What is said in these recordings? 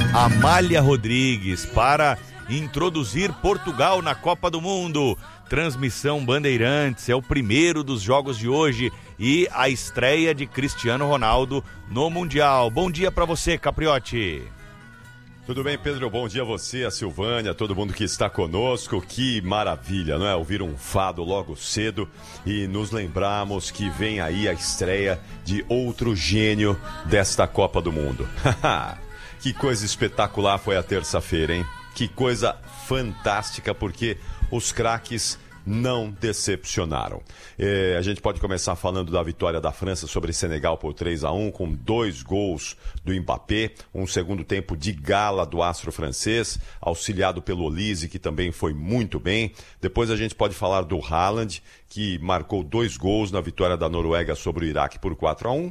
Amália Rodrigues para introduzir Portugal na Copa do Mundo. Transmissão Bandeirantes, é o primeiro dos jogos de hoje e a estreia de Cristiano Ronaldo no Mundial. Bom dia para você, Capriotti. Tudo bem, Pedro? Bom dia a você, a Silvânia, todo mundo que está conosco. Que maravilha, não é? Ouvir um fado logo cedo e nos lembrarmos que vem aí a estreia de outro gênio desta Copa do Mundo. Que coisa espetacular foi a terça-feira, hein? Que coisa fantástica, porque os craques não decepcionaram. A gente pode começar falando da vitória da França sobre Senegal por 3-1, com 2 gols do Mbappé, um segundo tempo de gala do astro francês, auxiliado pelo Olise, que também foi muito bem. Depois a gente pode falar do Haaland, que marcou 2 gols na vitória da Noruega sobre o Iraque por 4-1.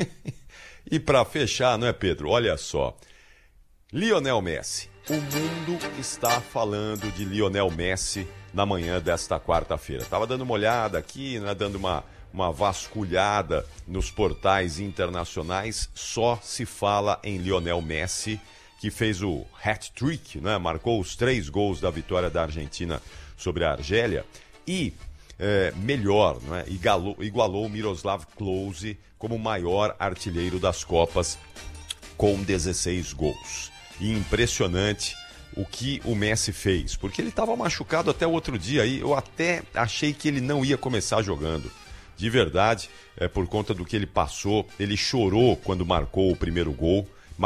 E para fechar, não é, Pedro? Olha só, Lionel Messi. O mundo está falando de Lionel Messi na manhã desta quarta-feira. Estava dando uma olhada aqui, né, dando uma vasculhada nos portais internacionais. Só se fala em Lionel Messi, que fez o hat-trick, né, marcou os 3 gols da vitória da Argentina sobre a Argélia. E, melhor, né, igualou Miroslav Klose como o maior artilheiro das Copas com 16 gols. E impressionante o que o Messi fez, porque ele estava machucado até o outro dia, aí eu até achei que ele não ia começar jogando. De verdade, por conta do que ele passou, ele chorou quando marcou o primeiro gol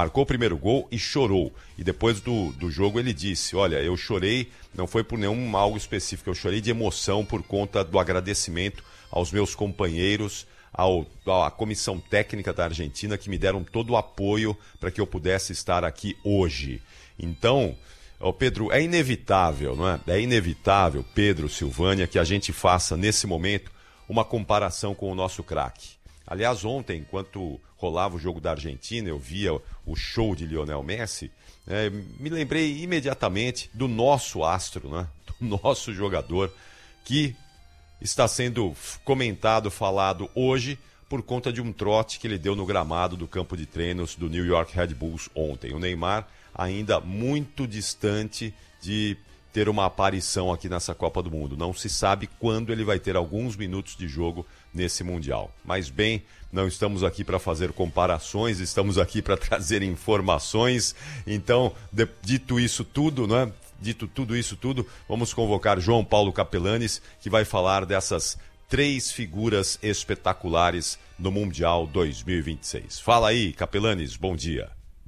e chorou. E depois do jogo ele disse, olha, eu chorei, não foi por nenhum algo específico, eu chorei de emoção por conta do agradecimento aos meus companheiros, à comissão técnica da Argentina, que me deram todo o apoio para que eu pudesse estar aqui hoje. Então, Pedro, é inevitável, não é? É inevitável, Pedro, Silvânia, que a gente faça, nesse momento, uma comparação com o nosso craque. Aliás, ontem, enquanto rolava o jogo da Argentina, eu via o show de Lionel Messi, me lembrei imediatamente do nosso astro, né? Do nosso jogador, que está sendo comentado, falado hoje por conta de um trote que ele deu no gramado do campo de treinos do New York Red Bulls ontem. O Neymar ainda muito distante de ter uma aparição aqui nessa Copa do Mundo. Não se sabe quando ele vai ter alguns minutos de jogo nesse Mundial. Mas bem, não estamos aqui para fazer comparações, estamos aqui para trazer informações. Então, dito isso tudo, não é? Dito tudo isso, vamos convocar João Paulo Capelanes, que vai falar dessas 3 figuras espetaculares no Mundial 2026. Fala aí, Capelanes, bom dia.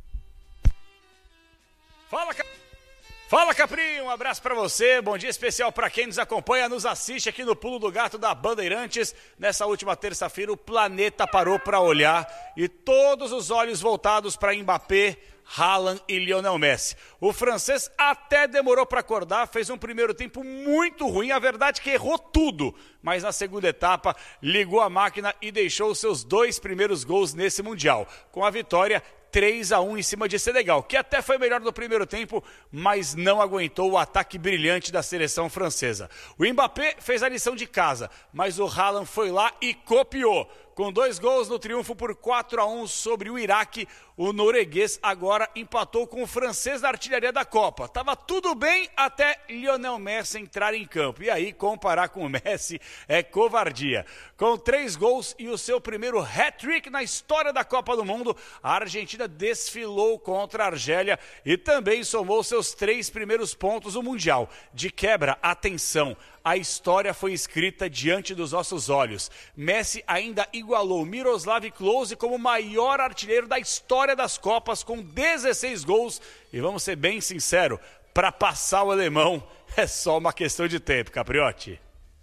Fala, Capri, um abraço pra você, bom dia especial pra quem nos acompanha, nos assiste aqui no Pulo do Gato da Bandeirantes. Nessa última terça-feira o planeta parou pra olhar e todos os olhos voltados pra Mbappé, Haaland e Lionel Messi. O francês até demorou para acordar, fez um primeiro tempo muito ruim, a verdade é que errou tudo, mas na segunda etapa ligou a máquina e deixou os seus 2 primeiros gols nesse Mundial, com a vitória 3-1 em cima de Senegal, que até foi melhor no primeiro tempo, mas não aguentou o ataque brilhante da seleção francesa. O Mbappé fez a lição de casa, mas o Haaland foi lá e copiou. Com 2 gols no triunfo por 4-1 sobre o Iraque, o norueguês agora empatou com o francês na artilharia da Copa. Tava tudo bem até Lionel Messi entrar em campo. E aí, comparar com o Messi é covardia. Com 3 gols e o seu primeiro hat-trick na história da Copa do Mundo, a Argentina desfilou contra a Argélia e também somou seus 3 primeiros pontos no Mundial. De quebra, atenção, a história foi escrita diante dos nossos olhos. Messi ainda igualou Miroslav Klose como o maior artilheiro da história das Copas, com 16 gols. E vamos ser bem sinceros, para passar o alemão é só uma questão de tempo, Capriotti.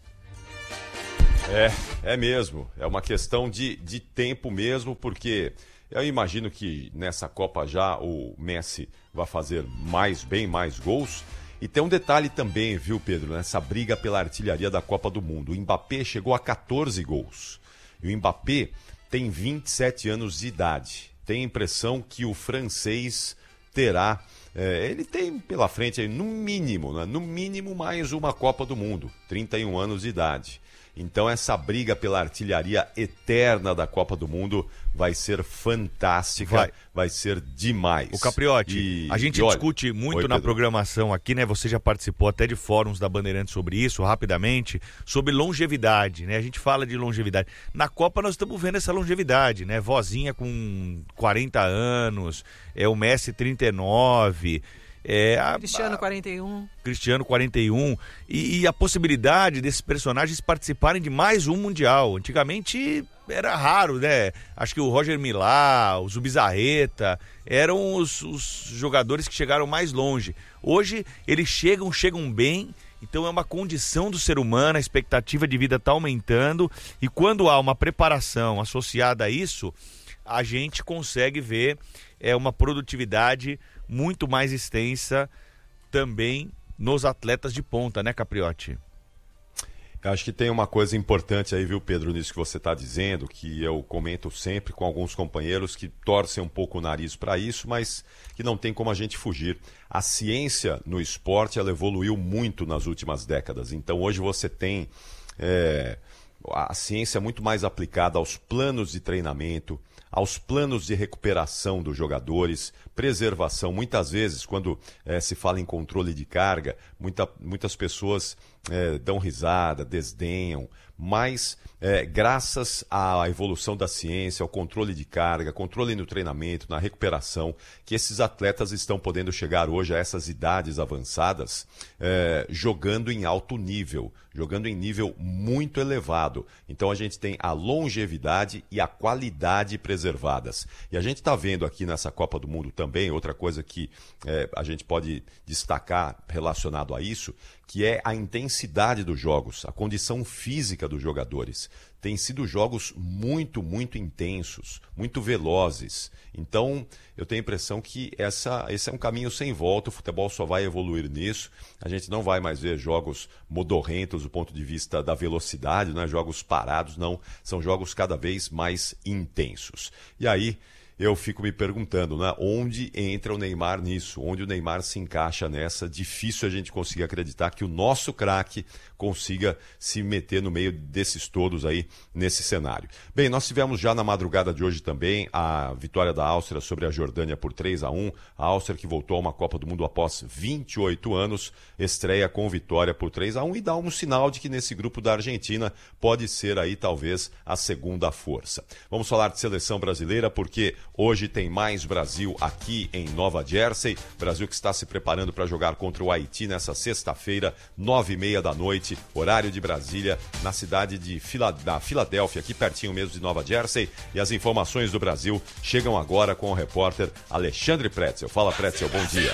É mesmo, é uma questão de tempo mesmo, porque eu imagino que nessa Copa já o Messi vai fazer bem mais gols. E tem um detalhe também, viu, Pedro, nessa briga pela artilharia da Copa do Mundo. O Mbappé chegou a 14 gols. E o Mbappé tem 27 anos de idade. Tem a impressão que o francês terá... ele tem pela frente, no mínimo mais uma Copa do Mundo. 31 anos de idade. Então essa briga pela artilharia eterna da Copa do Mundo vai ser fantástica, vai ser demais. O Capriotti, a gente discute muito na programação aqui, né? Você já participou até de fóruns da Bandeirantes sobre isso, rapidamente, sobre longevidade, né? A gente fala de longevidade. Na Copa nós estamos vendo essa longevidade, né? Vozinha com 40 anos, o Messi 39... Cristiano 41. Cristiano 41. E a possibilidade desses personagens participarem de mais um Mundial. Antigamente era raro, né? Acho que o Roger Milá, o Zubizarreta eram os jogadores que chegaram mais longe. Hoje eles chegam bem. Então é uma condição do ser humano, a expectativa de vida está aumentando. E quando há uma preparação associada a isso, a gente consegue ver uma produtividade muito mais extensa também nos atletas de ponta, né, Capriotti? Eu acho que tem uma coisa importante aí, viu, Pedro, nisso que você está dizendo, que eu comento sempre com alguns companheiros que torcem um pouco o nariz para isso, mas que não tem como a gente fugir. A ciência no esporte, ela evoluiu muito nas últimas décadas. Então hoje você tem a ciência muito mais aplicada aos planos de treinamento, aos planos de recuperação dos jogadores, preservação. Muitas vezes, quando se fala em controle de carga, muitas pessoas dão risada, desdenham, mas graças à evolução da ciência, ao controle de carga, controle no treinamento, na recuperação, que esses atletas estão podendo chegar hoje a essas idades avançadas, jogando em alto nível, jogando em nível muito elevado. Então a gente tem a longevidade e a qualidade preservadas. E a gente está vendo aqui nessa Copa do Mundo também, outra coisa que a gente pode destacar relacionado a isso, que é a intensidade dos jogos, a condição física dos jogadores. Tem sido jogos muito, muito intensos, muito velozes. Então, eu tenho a impressão que esse é um caminho sem volta, o futebol só vai evoluir nisso. A gente não vai mais ver jogos modorrentos do ponto de vista da velocidade, né? Jogos parados, não. São jogos cada vez mais intensos. E aí, eu fico me perguntando, né, onde entra o Neymar nisso? Onde o Neymar se encaixa nessa? Difícil a gente conseguir acreditar que o nosso craque consiga se meter no meio desses todos aí nesse cenário. Bem, nós tivemos já na madrugada de hoje também a vitória da Áustria sobre a Jordânia por 3-1. A Áustria que voltou a uma Copa do Mundo após 28 anos, estreia com vitória por 3-1 e dá um sinal de que nesse grupo da Argentina pode ser aí talvez a segunda força. Vamos falar de seleção brasileira porque hoje tem mais Brasil aqui em Nova Jersey. Brasil que está se preparando para jogar contra o Haiti nessa sexta-feira, 9h30 da noite, horário de Brasília, na cidade de Filadélfia, aqui pertinho mesmo de Nova Jersey. E as informações do Brasil chegam agora com o repórter Alexandre Pretzel. Fala, Pretzel, bom dia.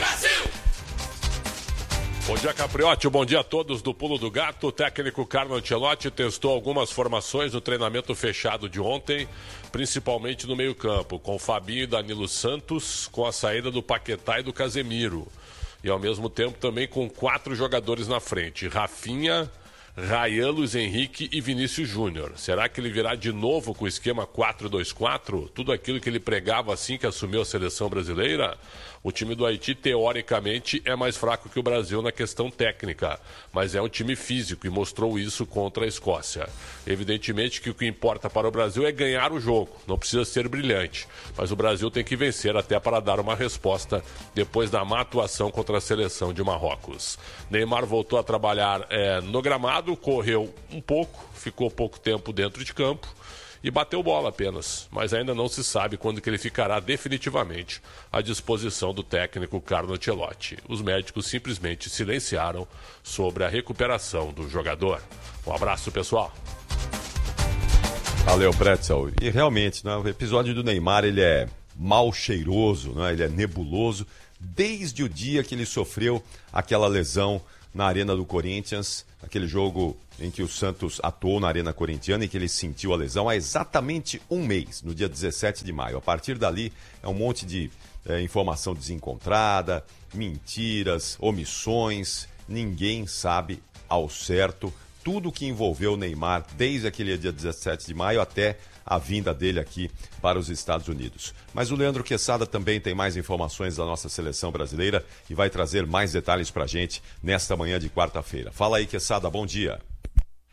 Bom dia, Capriotti. Bom dia a todos do Pulo do Gato. O técnico Carlo Ancelotti testou algumas formações no treinamento fechado de ontem, principalmente no meio-campo, com Fabinho e Danilo Santos, com a saída do Paquetá e do Casemiro. E ao mesmo tempo também com 4 jogadores na frente: Rafinha, Ryan, Luiz Henrique e Vinícius Júnior. Será que ele virá de novo com o esquema 4-2-4? Tudo aquilo que ele pregava assim que assumiu a seleção brasileira? O time do Haiti, teoricamente, é mais fraco que o Brasil na questão técnica, mas é um time físico e mostrou isso contra a Escócia. Evidentemente que o que importa para o Brasil é ganhar o jogo, não precisa ser brilhante, mas o Brasil tem que vencer até para dar uma resposta depois da má atuação contra a seleção de Marrocos. Neymar voltou a trabalhar no gramado, correu um pouco, ficou pouco tempo dentro de campo e bateu bola apenas, mas ainda não se sabe quando que ele ficará definitivamente à disposição do técnico Carlo Ancelotti. Os médicos simplesmente silenciaram sobre a recuperação do jogador. Um abraço, pessoal. Valeu, Pretzel. E realmente, né, o episódio do Neymar, ele é mal cheiroso, né, ele é nebuloso, desde o dia que ele sofreu aquela lesão na Arena do Corinthians, aquele jogo em que o Santos atuou na Arena Corintiana e que ele sentiu a lesão há exatamente um mês, no dia 17 de maio. A partir dali, é um monte de informação desencontrada, mentiras, omissões, ninguém sabe ao certo tudo que envolveu o Neymar desde aquele dia 17 de maio até a vinda dele aqui para os Estados Unidos. Mas o Leandro Quesada também tem mais informações da nossa seleção brasileira e vai trazer mais detalhes para a gente nesta manhã de quarta-feira. Fala aí, Quesada, bom dia.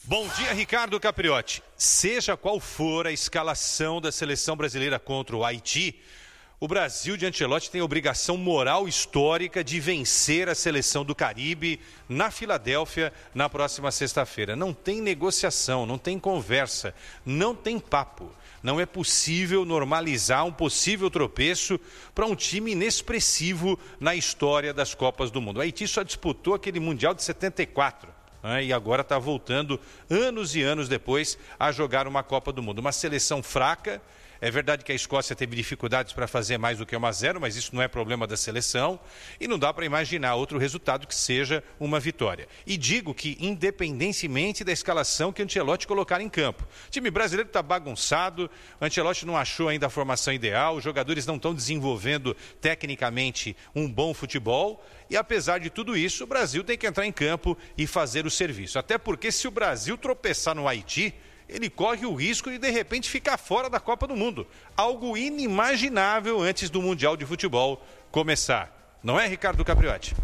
Bom dia, Ricardo Capriotti. Seja qual for a escalação da seleção brasileira contra o Haiti, o Brasil de Ancelotti tem a obrigação moral histórica de vencer a seleção do Caribe na Filadélfia na próxima sexta-feira. Não tem negociação, não tem conversa, não tem papo. Não é possível normalizar um possível tropeço para um time inexpressivo na história das Copas do Mundo. O Haiti só disputou aquele Mundial de 74. E agora está voltando, anos e anos depois, a jogar uma Copa do Mundo. Uma seleção fraca. É verdade que a Escócia teve dificuldades para fazer mais do que 1-0, mas isso não é problema da seleção. E não dá para imaginar outro resultado que seja uma vitória. E digo que, independentemente da escalação que o Ancelotti colocar em campo. O time brasileiro está bagunçado, o Ancelotti não achou ainda a formação ideal, os jogadores não estão desenvolvendo tecnicamente um bom futebol. E apesar de tudo isso, o Brasil tem que entrar em campo e fazer o serviço. Até porque se o Brasil tropeçar no Haiti, ele corre o risco de repente ficar fora da Copa do Mundo. Algo inimaginável antes do Mundial de Futebol começar. Não é, Ricardo Capriotti?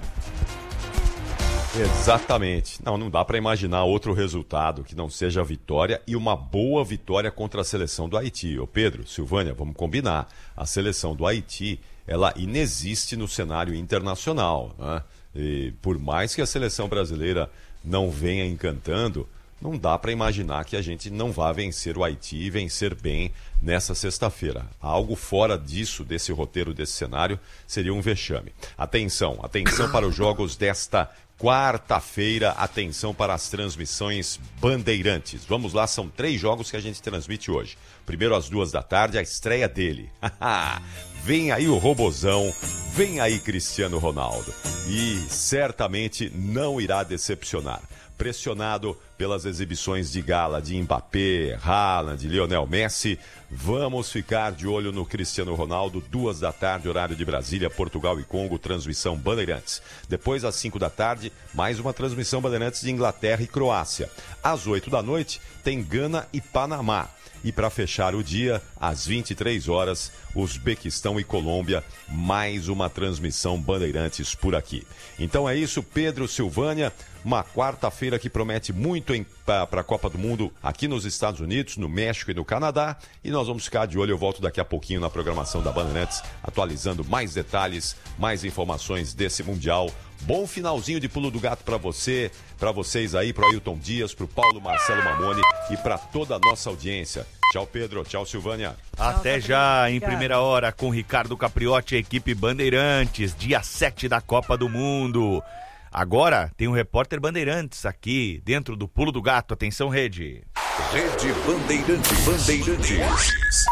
Exatamente. Não dá para imaginar outro resultado que não seja a vitória e uma boa vitória contra a seleção do Haiti. Ô Pedro, Silvânia, vamos combinar. A seleção do Haiti, ela inexiste no cenário internacional, né? E por mais que a seleção brasileira não venha encantando, não dá para imaginar que a gente não vá vencer o Haiti e vencer bem nessa sexta-feira. Algo fora disso, desse roteiro, desse cenário, seria um vexame. Atenção para os jogos desta quarta-feira, atenção para as transmissões Bandeirantes. Vamos lá, são 3 jogos que a gente transmite hoje. Primeiro às 14h, a estreia dele. Vem aí o Robozão, vem aí Cristiano Ronaldo. E certamente não irá decepcionar. Pressionado pelas exibições de gala de Mbappé, Haaland, Lionel Messi, vamos ficar de olho no Cristiano Ronaldo, 14h, horário de Brasília, Portugal e Congo, transmissão Bandeirantes. Depois, às 17h, mais uma transmissão Bandeirantes de Inglaterra e Croácia. Às 20h, tem Gana e Panamá. E para fechar o dia, às 23h, Uzbequistão e Colômbia, mais uma transmissão Bandeirantes por aqui. Então é isso, Pedro, Silvânia, uma quarta-feira que promete muito para a Copa do Mundo aqui nos Estados Unidos, no México e no Canadá. E nós vamos ficar de olho, eu volto daqui a pouquinho na programação da Bandeirantes, atualizando mais detalhes, mais informações desse Mundial. Bom finalzinho de Pulo do Gato para vocês aí, pro Ailton Dias, pro Paulo Marcelo Mamoni e para toda a nossa audiência. Tchau, Pedro. Tchau, Silvânia. Até já, em primeira hora, com Ricardo Capriotti, a equipe Bandeirantes, dia 7 da Copa do Mundo. Agora tem um repórter Bandeirantes aqui, dentro do Pulo do Gato. Atenção, Rede. Rede Bandeirantes.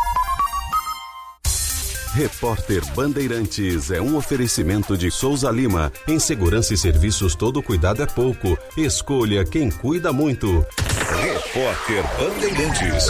Repórter Bandeirantes é um oferecimento de Souza Lima. Em segurança e serviços, todo cuidado é pouco. Escolha quem cuida muito. Repórter Bandeirantes.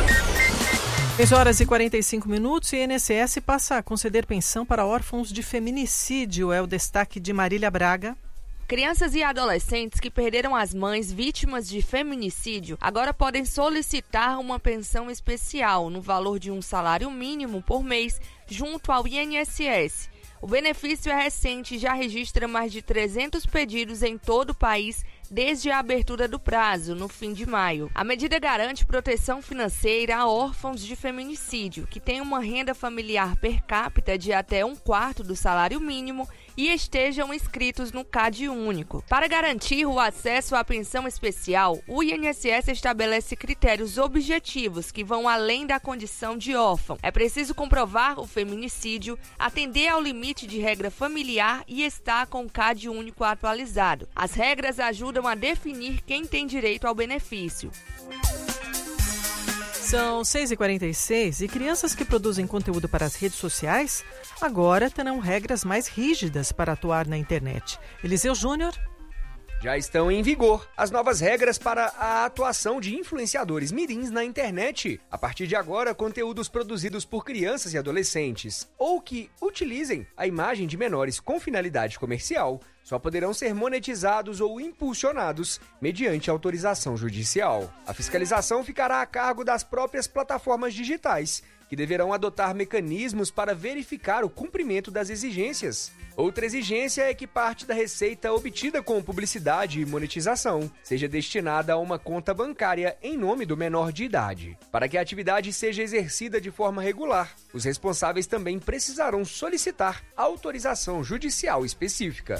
6h45 e INSS passa a conceder pensão para órfãos de feminicídio. É o destaque de Marília Braga. Crianças e adolescentes que perderam as mães vítimas de feminicídio agora podem solicitar uma pensão especial no valor de um salário mínimo por mês junto ao INSS. O benefício é recente e já registra mais de 300 pedidos em todo o país desde a abertura do prazo, no fim de maio. A medida garante proteção financeira a órfãos de feminicídio, que têm uma renda familiar per capita de até 1/4 do salário mínimo e estejam inscritos no CAD único. Para garantir o acesso à pensão especial, o INSS estabelece critérios objetivos que vão além da condição de órfão. É preciso comprovar o feminicídio, atender ao limite de regra familiar e estar com o CAD único atualizado. As regras ajudam a definir quem tem direito ao benefício. São 6h46 e crianças que produzem conteúdo para as redes sociais agora terão regras mais rígidas para atuar na internet. Eliseu Júnior. Já estão em vigor as novas regras para a atuação de influenciadores mirins na internet. A partir de agora, conteúdos produzidos por crianças e adolescentes ou que utilizem a imagem de menores com finalidade comercial só poderão ser monetizados ou impulsionados mediante autorização judicial. A fiscalização ficará a cargo das próprias plataformas digitais, que deverão adotar mecanismos para verificar o cumprimento das exigências. Outra exigência é que parte da receita obtida com publicidade e monetização seja destinada a uma conta bancária em nome do menor de idade. Para que a atividade seja exercida de forma regular, os responsáveis também precisarão solicitar autorização judicial específica.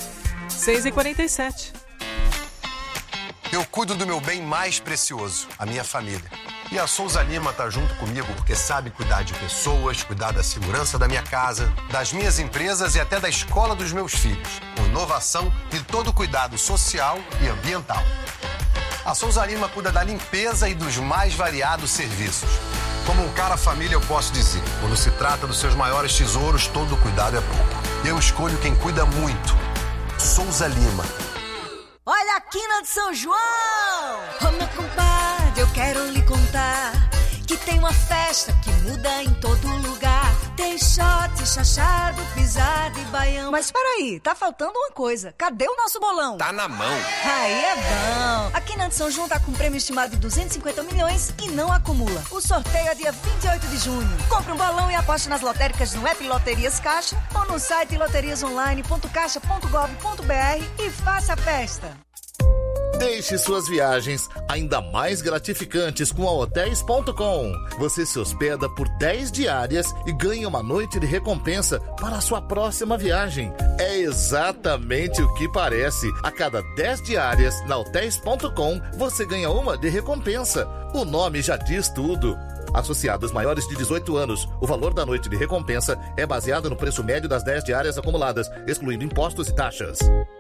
6h47. Eu cuido do meu bem mais precioso, a minha família. E a Souza Lima tá junto comigo porque sabe cuidar de pessoas, cuidar da segurança da minha casa, das minhas empresas e até da escola dos meus filhos, com inovação e todo cuidado social e ambiental. A Souza Lima cuida da limpeza e dos mais variados serviços. Como um cara família, eu posso dizer, quando se trata dos seus maiores tesouros, todo cuidado é pouco. Eu escolho quem cuida muito. Souza Lima. Olha a quina de São João! Ô meu compadre, eu quero lhe contar que tem uma festa que muda em todo lugar. Tem shot, chachado, pisado e baião. Mas peraí, tá faltando uma coisa. Cadê o nosso bolão? Tá na mão. Aí é bom. A quina de São João tá com um prêmio estimado de 250 milhões e não acumula. O sorteio é dia 28 de junho. Compre um bolão e aposte nas lotéricas no app Loterias Caixa ou no site loteriasonline.caixa.gov.br e faça a festa. Deixe suas viagens ainda mais gratificantes com a Hotéis.com. Você se hospeda por 10 diárias e ganha uma noite de recompensa para a sua próxima viagem. É exatamente o que parece. A cada 10 diárias na Hotéis.com, você ganha uma de recompensa. O nome já diz tudo. Associados maiores de 18 anos, o valor da noite de recompensa é baseado no preço médio das 10 diárias acumuladas, excluindo impostos e taxas.